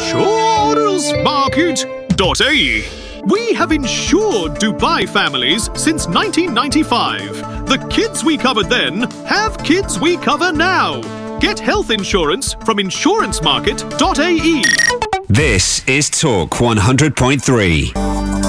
insurancemarket.ae. We have insured Dubai families since 1995. The kids we covered then have kids we cover now. Get health insurance from insurancemarket.ae. This is Talk 100.3.